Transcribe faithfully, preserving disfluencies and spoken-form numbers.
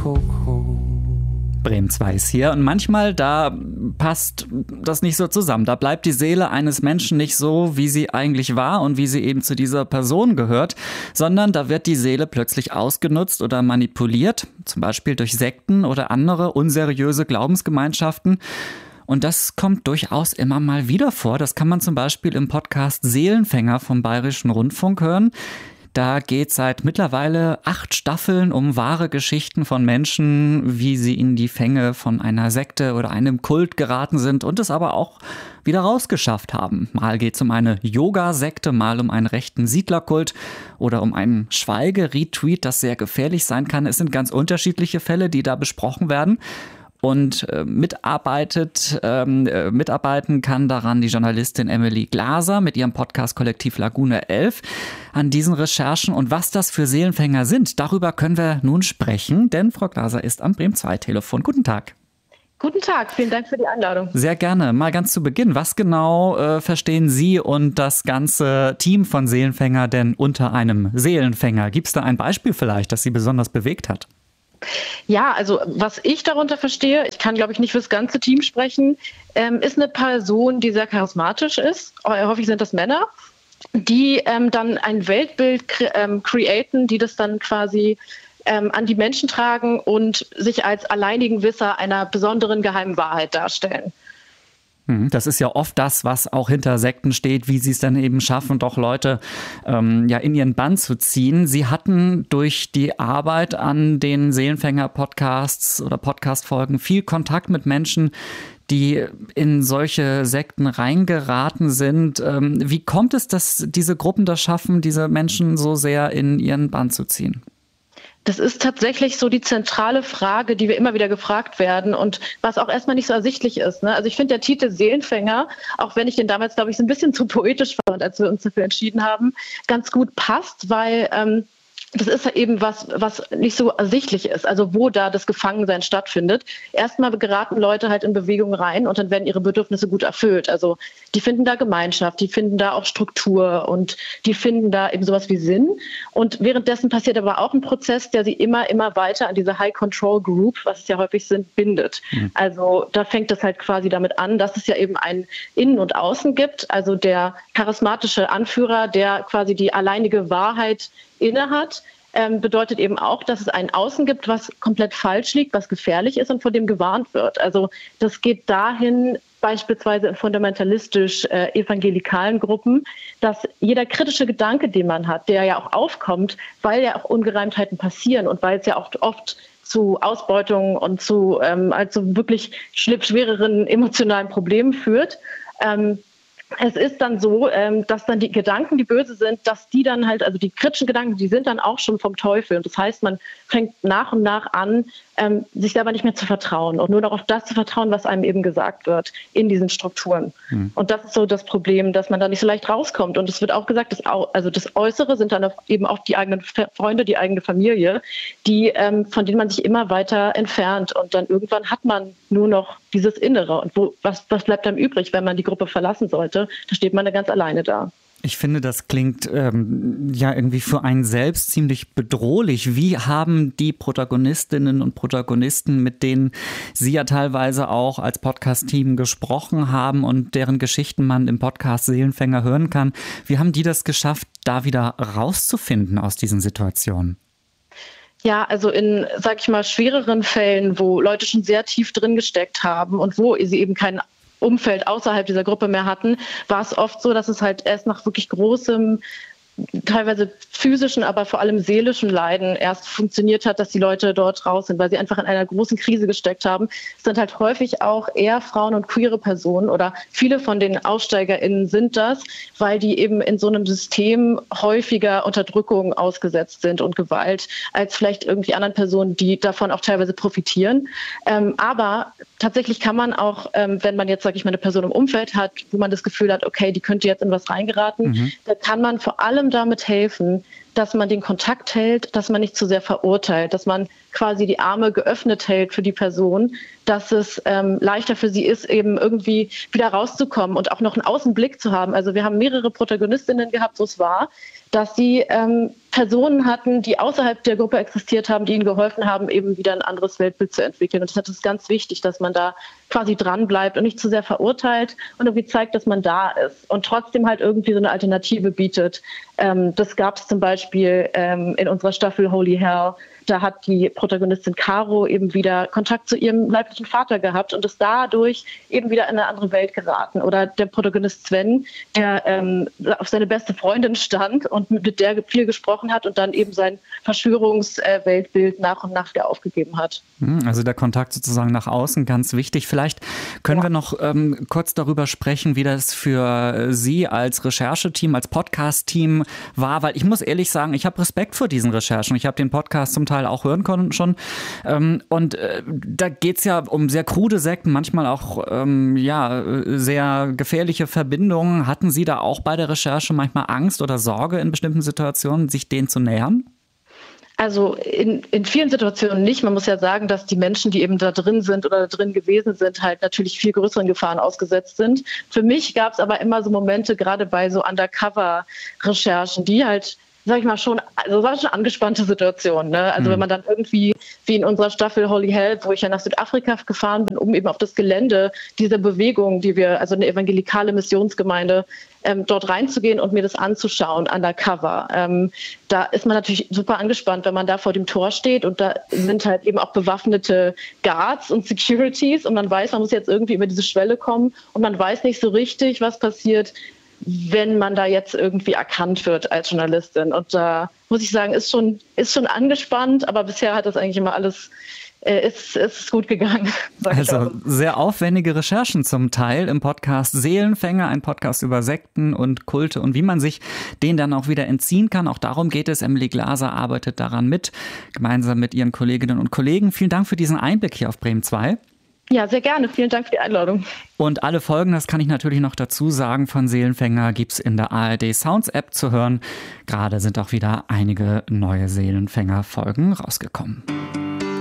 Bremen zwei ist hier und manchmal, da passt das nicht so zusammen. Da bleibt die Seele eines Menschen nicht so, wie sie eigentlich war und wie sie eben zu dieser Person gehört, sondern da wird die Seele plötzlich ausgenutzt oder manipuliert, zum Beispiel durch Sekten oder andere unseriöse Glaubensgemeinschaften. Und das kommt durchaus immer mal wieder vor. Das kann man zum Beispiel im Podcast Seelenfänger vom Bayerischen Rundfunk hören. Da geht seit mittlerweile acht Staffeln um wahre Geschichten von Menschen, wie sie in die Fänge von einer Sekte oder einem Kult geraten sind und es aber auch wieder rausgeschafft haben. Mal geht es um eine Yoga-Sekte, mal um einen rechten Siedlerkult oder um einen Schweige-Retweet, das sehr gefährlich sein kann. Es sind ganz unterschiedliche Fälle, die da besprochen werden. Und äh, mitarbeitet, ähm, äh, mitarbeiten kann daran die Journalistin Emily Glaser mit ihrem Podcast Kollektiv Lagune elf an diesen Recherchen. Und was das für Seelenfänger sind, darüber können wir nun sprechen, denn Frau Glaser ist am Bremen zwei Telefon. Guten Tag. Guten Tag, vielen Dank für die Einladung. Sehr gerne. Mal ganz zu Beginn, was genau äh, verstehen Sie und das ganze Team von Seelenfänger denn unter einem Seelenfänger? Gibt es da ein Beispiel vielleicht, das Sie besonders bewegt hat? Ja, also was ich darunter verstehe, ich kann glaube ich nicht für das ganze Team sprechen, ähm, ist eine Person, die sehr charismatisch ist, häufig sind das Männer, die ähm, dann ein Weltbild kre- ähm, createn, die das dann quasi ähm, an die Menschen tragen und sich als alleinigen Wisser einer besonderen geheimen Wahrheit darstellen. Das ist ja oft das, was auch hinter Sekten steht, wie sie es dann eben schaffen, doch Leute ähm, ja in ihren Bann zu ziehen. Sie hatten durch die Arbeit an den Seelenfänger-Podcasts oder Podcast-Folgen viel Kontakt mit Menschen, die in solche Sekten reingeraten sind. Ähm, wie kommt es, dass diese Gruppen das schaffen, diese Menschen so sehr in ihren Bann zu ziehen? Das ist tatsächlich so die zentrale Frage, die wir immer wieder gefragt werden und was auch erstmal nicht so ersichtlich ist. Ne? Also ich finde der Titel Seelenfänger, auch wenn ich den damals, glaube ich, so ein bisschen zu poetisch fand, als wir uns dafür entschieden haben, ganz gut passt, weil ähm, das ist ja eben was, was nicht so ersichtlich ist, also wo da das Gefangensein stattfindet. Erstmal geraten Leute halt in Bewegung rein und dann werden ihre Bedürfnisse gut erfüllt. Also die finden da Gemeinschaft, die finden da auch Struktur und die finden da eben sowas wie Sinn. Und währenddessen passiert aber auch ein Prozess, der sie immer, immer weiter an diese High-Control-Group, was es ja häufig sind, bindet. Mhm. Also da fängt es halt quasi damit an, dass es ja eben ein Innen und Außen gibt. Also der charismatische Anführer, der quasi die alleinige Wahrheit inne hat, ähm, bedeutet eben auch, dass es ein Außen gibt, was komplett falsch liegt, was gefährlich ist und vor dem gewarnt wird. Also das geht dahin, beispielsweise in fundamentalistisch äh, evangelikalen Gruppen, dass jeder kritische Gedanke, den man hat, der ja auch aufkommt, weil ja auch Ungereimtheiten passieren und weil es ja auch oft zu Ausbeutungen und zu ähm, also wirklich schwereren emotionalen Problemen führt, ähm, es ist dann so, dass dann die Gedanken, die böse sind, dass die dann halt, also die kritischen Gedanken, die sind dann auch schon vom Teufel. Und das heißt, man fängt nach und nach an, sich selber nicht mehr zu vertrauen und nur noch auf das zu vertrauen, was einem eben gesagt wird in diesen Strukturen. Hm. Und das ist so das Problem, dass man da nicht so leicht rauskommt. Und es wird auch gesagt, dass auch, also das Äußere sind dann eben auch die eigenen Freunde, die eigene Familie, die, von denen man sich immer weiter entfernt. Und dann irgendwann hat man nur noch dieses Innere. Und wo, was, was bleibt dann übrig, wenn man die Gruppe verlassen sollte? Da steht man dann ganz alleine da. Ich finde, das klingt ähm, ja irgendwie für einen selbst ziemlich bedrohlich. Wie haben die Protagonistinnen und Protagonisten, mit denen Sie ja teilweise auch als Podcast-Team gesprochen haben und deren Geschichten man im Podcast Seelenfänger hören kann, wie haben die das geschafft, da wieder rauszufinden aus diesen Situationen? Ja, also in, sag ich mal, schwereren Fällen, wo Leute schon sehr tief drin gesteckt haben und wo sie eben keinen Umfeld außerhalb dieser Gruppe mehr hatten, war es oft so, dass es halt erst nach wirklich großem, teilweise physischen, aber vor allem seelischen Leiden erst funktioniert hat, dass die Leute dort raus sind, weil sie einfach in einer großen Krise gesteckt haben. Es sind halt häufig auch eher Frauen und queere Personen oder viele von den AussteigerInnen sind das, weil die eben in so einem System häufiger Unterdrückung ausgesetzt sind und Gewalt als vielleicht irgendwie anderen Personen, die davon auch teilweise profitieren. Ähm, aber tatsächlich kann man auch, ähm, wenn man jetzt, sage ich mal, eine Person im Umfeld hat, wo man das Gefühl hat, okay, die könnte jetzt in was reingeraten, mhm. da kann man vor allem damit helfen, dass man den Kontakt hält, dass man nicht zu sehr verurteilt, dass man quasi die Arme geöffnet hält für die Person, dass es ähm, leichter für sie ist, eben irgendwie wieder rauszukommen und auch noch einen Außenblick zu haben. Also wir haben mehrere Protagonistinnen gehabt, wo es war, dass sie ähm, Personen hatten, die außerhalb der Gruppe existiert haben, die ihnen geholfen haben, eben wieder ein anderes Weltbild zu entwickeln. Und das ist ganz wichtig, dass man da quasi dran bleibt und nicht zu sehr verurteilt und irgendwie zeigt, dass man da ist und trotzdem halt irgendwie so eine Alternative bietet. Ähm, das gab es zum Beispiel ähm, in unserer Staffel Holy Hell. Da hat die Protagonistin Caro eben wieder Kontakt zu ihrem leiblichen Vater gehabt und ist dadurch eben wieder in eine andere Welt geraten. Oder der Protagonist Sven, der ähm, auf seine beste Freundin stand und mit der viel gesprochen hat und dann eben sein Verschwörungsweltbild nach und nach wieder aufgegeben hat. Also der Kontakt sozusagen nach außen, ganz wichtig. Vielleicht können ja. wir noch ähm, kurz darüber sprechen, wie das für Sie als Rechercheteam, als Podcast-Team war, weil ich muss ehrlich sagen, ich habe Respekt vor diesen Recherchen. Ich habe den Podcast zum Teil auch hören können schon. Ähm, und äh, da geht es ja um sehr krude Sekten, manchmal auch ähm, ja, sehr gefährliche Verbindungen. Hatten Sie da auch bei der Recherche manchmal Angst oder Sorge in bestimmten Situationen, sich denen zu nähern? Also in, in vielen Situationen nicht. Man muss ja sagen, dass die Menschen, die eben da drin sind oder da drin gewesen sind, halt natürlich viel größeren Gefahren ausgesetzt sind. Für mich gab es aber immer so Momente, gerade bei so Undercover-Recherchen, die halt, sag ich mal, schon, also war schon angespannte Situation, ne? Also mhm. wenn man dann irgendwie, wie in unserer Staffel Holy Hell, wo ich ja nach Südafrika gefahren bin, um eben auf das Gelände dieser Bewegung, die wir, also eine evangelikale Missionsgemeinde, ähm, dort reinzugehen und mir das anzuschauen, undercover. Ähm, da ist man natürlich super angespannt, wenn man da vor dem Tor steht und da sind halt eben auch bewaffnete Guards und Securities und man weiß, man muss jetzt irgendwie über diese Schwelle kommen und man weiß nicht so richtig, was passiert, wenn man da jetzt irgendwie erkannt wird als Journalistin. Und da muss ich sagen, ist schon, ist schon angespannt, aber bisher hat das eigentlich immer alles, äh, ist, ist gut gegangen. Also sehr aufwendige Recherchen zum Teil im Podcast Seelenfänger, ein Podcast über Sekten und Kulte und wie man sich denen dann auch wieder entziehen kann. Auch darum geht es. Emily Glaser arbeitet daran mit, gemeinsam mit ihren Kolleginnen und Kollegen. Vielen Dank für diesen Einblick hier auf Bremen zwei. Ja, sehr gerne. Vielen Dank für die Einladung. Und alle Folgen, das kann ich natürlich noch dazu sagen, von Seelenfänger gibt's in der A R D Sounds App zu hören. Gerade sind auch wieder einige neue Seelenfänger-Folgen rausgekommen.